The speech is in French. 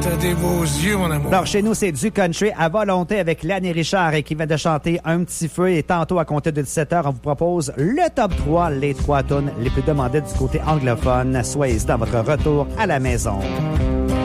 T'as des beaux yeux, mon amour. Alors, chez nous, c'est du country à volonté avec Lanny Richard qui vient de chanter Un petit feu. Et tantôt, à compter de 17h, on vous propose le top 3, les 3 tunes les plus demandées du côté anglophone. Soyez dans votre retour à la maison.